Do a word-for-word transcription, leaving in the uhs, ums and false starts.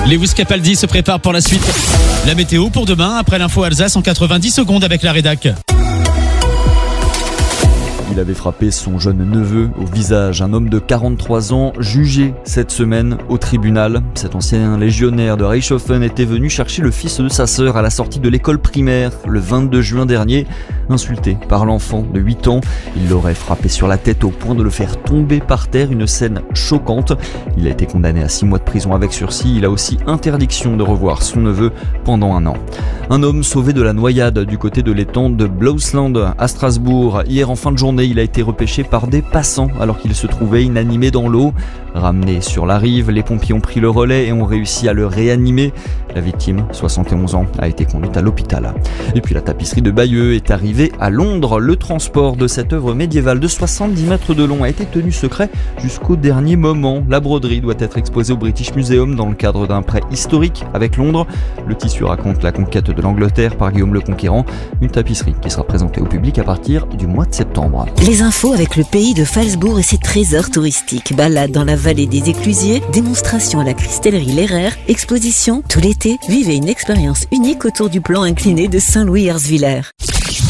Lewis Capaldi se prépare pour la suite. La météo pour demain, après l'info Alsace en quatre-vingt-dix secondes avec la rédac. Il avait frappé son jeune neveu au visage. Un homme de quarante-trois ans jugé cette semaine au tribunal. Cet ancien légionnaire de Reichshofen était venu chercher le fils de sa sœur à la sortie de l'école primaire le vingt-deux juin dernier. Insulté par l'enfant de huit ans, il l'aurait frappé sur la tête au point de le faire tomber par terre. Une scène choquante. Il a été condamné à six mois de prison avec sursis. Il a aussi interdiction de revoir son neveu pendant un an. Un homme sauvé de la noyade du côté de l'étang de Blausland à Strasbourg. Hier en fin de journée, il a été repêché par des passants alors qu'il se trouvait inanimé dans l'eau. Ramené sur la rive, les pompiers ont pris le relais et ont réussi à le réanimer. La victime, soixante et onze ans, a été conduite à l'hôpital. Et puis la tapisserie de Bayeux est arrivée à Londres. Le transport de cette œuvre médiévale de soixante-dix mètres de long a été tenu secret jusqu'au dernier moment. La broderie doit être exposée au British Museum dans le cadre d'un prêt historique avec Londres. Le tissu raconte la conquête de l'Angleterre par Guillaume le Conquérant. Une tapisserie qui sera présentée au public à partir du mois de septembre. Les infos avec le pays de Phalsbourg et ses trésors touristiques. Balade dans la vallée des Éclusiers, démonstration à la Cristellerie Lerrer, exposition tout l'été. Vivez une expérience unique autour du plan incliné de Saint-Louis-Herzwiller.